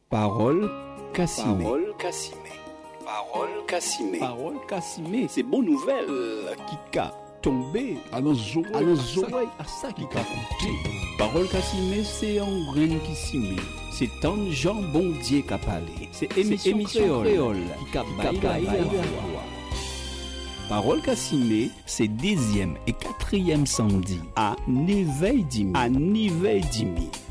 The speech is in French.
Parole Cassimé. Parole Cassimé. Parole Cassimé. Parole Cassimé. C'est bonne nouvelle. Qui a tombé à nos oreilles, à ça qui a coûté. Parole Cassimé, c'est un grain qui s'y met. C'est un Jean bon Dieu qui a parlé. C'est émission créole qui a baillé. Parole Cassimé, c'est 10e et 4e samedi à 9h30.